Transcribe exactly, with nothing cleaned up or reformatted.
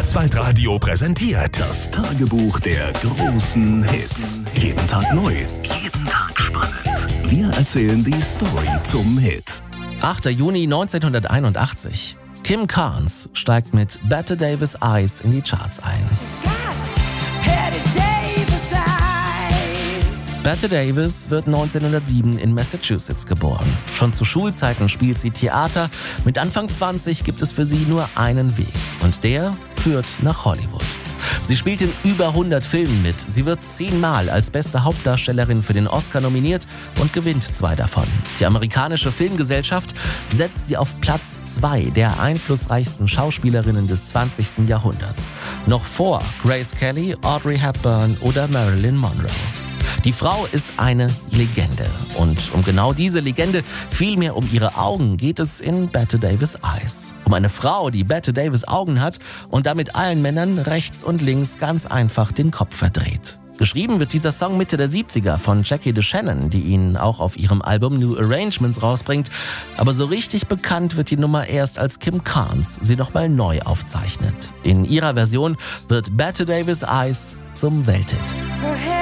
Kurzweltradio präsentiert. Das Tagebuch der großen Hits. Jeden Tag neu, jeden Tag spannend. Wir erzählen die Story zum Hit. achter Juni neunzehnhunderteinundachtzig. Kim Carnes steigt mit Bette Davis Eyes in die Charts ein. Bette Davis wird neunzehnhundertsieben in Massachusetts geboren. Schon zu Schulzeiten spielt sie Theater. Mit Anfang zwanzig gibt es für sie nur einen Weg. Und der führt nach Hollywood. Sie spielt in über hundert Filmen mit. Sie wird zehnmal als beste Hauptdarstellerin für den Oscar nominiert und gewinnt zwei davon. Die amerikanische Filmgesellschaft setzt sie auf Platz zwei der einflussreichsten Schauspielerinnen des zwanzigsten Jahrhunderts. Noch vor Grace Kelly, Audrey Hepburn oder Marilyn Monroe. Die Frau ist eine Legende. Und um genau diese Legende, vielmehr um ihre Augen, geht es in Bette Davis Eyes. Um eine Frau, die Bette Davis Augen hat und damit allen Männern rechts und links ganz einfach den Kopf verdreht. Geschrieben wird dieser Song Mitte der siebziger von Jackie DeShannon, die ihn auch auf ihrem Album New Arrangements rausbringt. Aber so richtig bekannt wird die Nummer erst, als Kim Carnes sie nochmal neu aufzeichnet. In ihrer Version wird Bette Davis Eyes zum Welthit.